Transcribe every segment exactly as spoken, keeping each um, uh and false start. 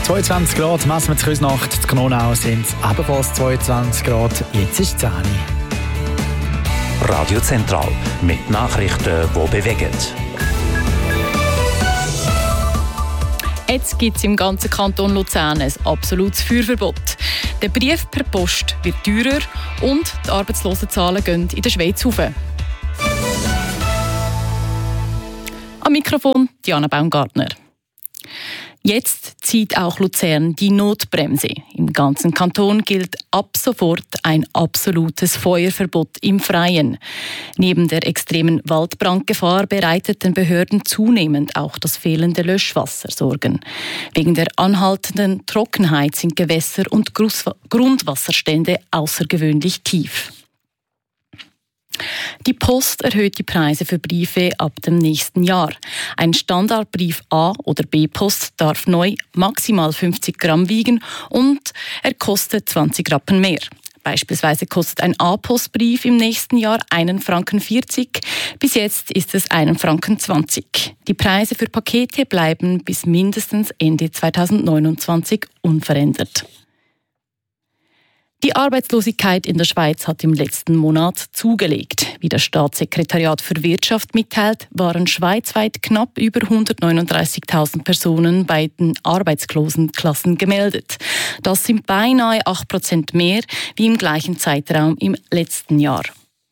zweiundzwanzig Grad messen wir zur Nacht. In Knonau sind es ebenfalls zweiundzwanzig Grad. Jetzt ist es zehn. Radio Zentral mit Nachrichten, die bewegen. Jetzt gibt es im ganzen Kanton Luzern ein absolutes Feuerverbot. Der Brief per Post wird teurer und die Arbeitslosenzahlen gehen in der Schweiz hoch. Am Mikrofon Diana Baumgartner. Jetzt zieht auch Luzern die Notbremse. Im ganzen Kanton gilt ab sofort ein absolutes Feuerverbot im Freien. Neben der extremen Waldbrandgefahr bereitet den Behörden zunehmend auch das fehlende Löschwasser Sorgen. Wegen der anhaltenden Trockenheit sind Gewässer und Grundwasserstände außergewöhnlich tief. Die Post erhöht die Preise für Briefe ab dem nächsten Jahr. Ein Standardbrief A- oder B-Post darf neu maximal fünfzig Gramm wiegen und er kostet zwanzig Rappen mehr. Beispielsweise kostet ein A-Postbrief im nächsten Jahr einen Franken vierzig. Bis jetzt ist es einen Franken zwanzig. Die Preise für Pakete bleiben bis mindestens Ende zweitausendneunundzwanzig unverändert. Die Arbeitslosigkeit in der Schweiz hat im letzten Monat zugelegt. Wie das Staatssekretariat für Wirtschaft mitteilt, waren schweizweit knapp über hundertneununddreißigtausend Personen bei den Arbeitslosenklassen gemeldet. Das sind beinahe acht Prozent mehr wie im gleichen Zeitraum im letzten Jahr.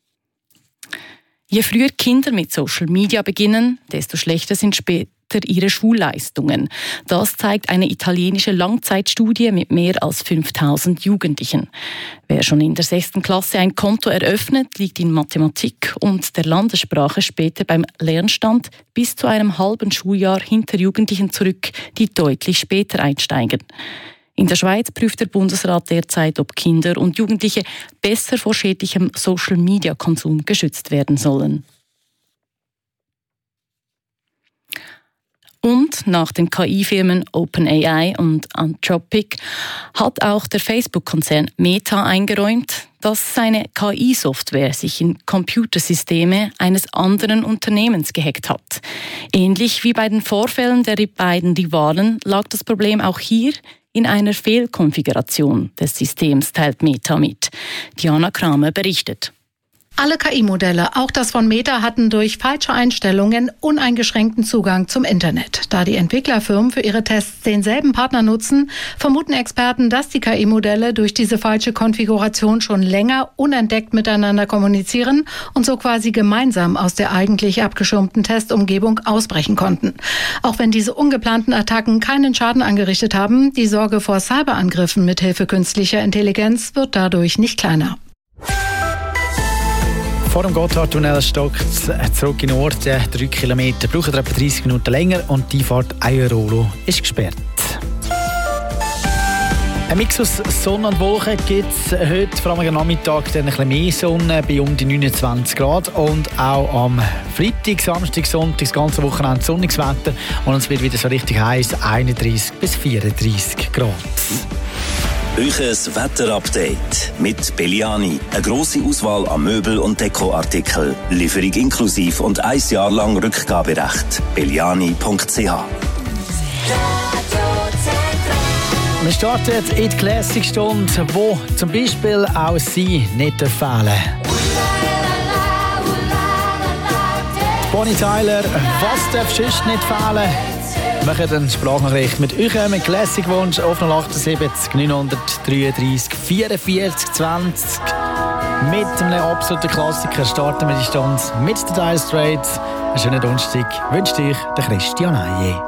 Je früher Kinder mit Social Media beginnen, desto schlechter sind später ihre Schulleistungen. Das zeigt eine italienische Langzeitstudie mit mehr als fünftausend Jugendlichen. Wer schon in der sechsten Klasse ein Konto eröffnet, liegt in Mathematik und der Landessprache später beim Lernstand bis zu einem halben Schuljahr hinter Jugendlichen zurück, die deutlich später einsteigen. In der Schweiz prüft der Bundesrat derzeit, ob Kinder und Jugendliche besser vor schädlichem Social-Media-Konsum geschützt werden sollen. Und nach den K I-Firmen OpenAI und Anthropic hat auch der Facebook-Konzern Meta eingeräumt, dass seine K I-Software sich in Computersysteme eines anderen Unternehmens gehackt hat. Ähnlich wie bei den Vorfällen der beiden Rivalen lag das Problem auch hier in einer Fehlkonfiguration des Systems, teilt Meta mit. Diana Kramer berichtet. Alle K I-Modelle, auch das von Meta, hatten durch falsche Einstellungen uneingeschränkten Zugang zum Internet. Da die Entwicklerfirmen für ihre Tests denselben Partner nutzen, vermuten Experten, dass die K I-Modelle durch diese falsche Konfiguration schon länger unentdeckt miteinander kommunizieren und so quasi gemeinsam aus der eigentlich abgeschirmten Testumgebung ausbrechen konnten. Auch wenn diese ungeplanten Attacken keinen Schaden angerichtet haben, die Sorge vor Cyberangriffen mithilfe künstlicher Intelligenz wird dadurch nicht kleiner. Vor dem Gotthardtunnel stockt zurück in den Ort. Drei Kilometer brauchen etwa dreißig Minuten länger und die Fahrt Airolo ist gesperrt. Ein Mix aus Sonne und Wolken gibt es heute, vor allem am Nachmittag, dann ein bisschen mehr Sonne bei um die neunundzwanzig Grad. Und auch am Freitag, Samstag, Sonntag, das ganze Wochenende sonniges Wetter. Und es wird wieder so richtig heiß, einunddreißig bis vierunddreißig Grad. Euches Wetterupdate mit Belliani. Eine grosse Auswahl an Möbel- und Dekoartikeln. Lieferung inklusiv und ein Jahr lang Rückgaberecht. belliani punkt c h. Wir starten in die Classic-Stunde, wo zum Beispiel auch Sie nicht fehlen dürfen. Bonnie Tyler, was darf sonst nicht fehlen? Wir machen eine Sprachnachricht mit eurem Classic-Wunsch auf null acht sieben neun drei drei vierundvierzig zwanzig. Mit einem absoluten Klassiker starten wir die Stunde mit den Dire Straits. Einen schönen Donnerstag wünscht euch der Christian Aye.